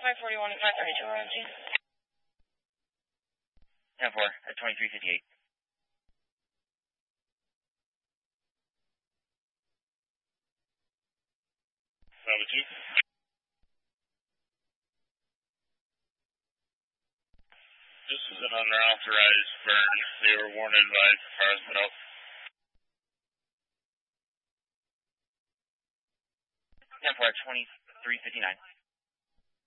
541 and 532 are on scene. 10-4 at 2358. Number 2. This is an unauthorized burn. They were warned by fire put out. 10-4 at 2359.